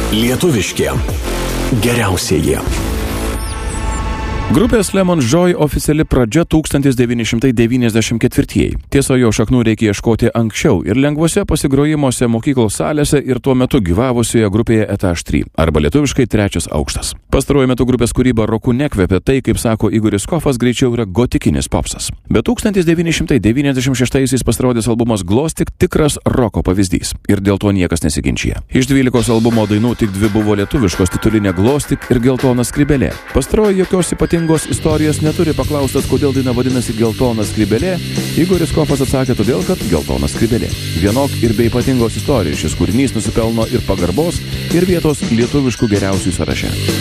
Lietuviški geriausieji. Grupės Lemon Joy oficiali pradžia 1994. Tiesa, jo šaknų reikia ieškoti anksčiau ir lengvuose pasigrojimuose mokyklos salėse ir tuo metu gyvavusioje grupėje Etage 3, arba lietuviškai trečias aukštas. Pastaruoju metu grupės kūryba roku nekvepia, tai, kaip sako Igoris Kofas, greičiau yra gotikinis popsas. Bet 1996 pasirodęs albumas Glostik tikras roko pavyzdys ir dėl to niekas nesiginčija. Iš 12 albumo dainų tik 2 buvo lietuviškos, titulinė Glostik ir Geltona skrybėlė. Pastaroji jokios ypatingos istorijos neturi. Paklaustas, kodėl daina vadinasi Geltona skrybėlė, Igoris Kofas atsakė, todėl, kad geltona skrybėlė. Vienok ir be ypatingos istorijos šis kūrinys nusipelno ir pagarbos, ir vietos lietuviškų geriausių sąraše.